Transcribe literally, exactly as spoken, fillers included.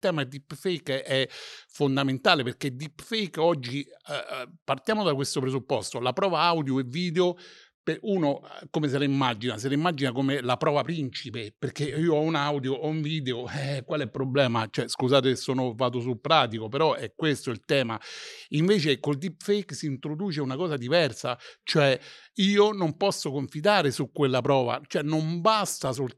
tema deepfake è fondamentale, perché deepfake oggi, ehm, ehm, partiamo da questo presupposto: la prova audio e video pe uno, uhm, come se la immagina? Se la immagina come la prova principe, perché io ho un audio, ho un video, eh, qual è il problema? Cioè, scusate se sono vado sul pratico, però è questo il tema. Invece col deepfake si introduce una cosa diversa, cioè io non posso confidare su quella prova, cioè non basta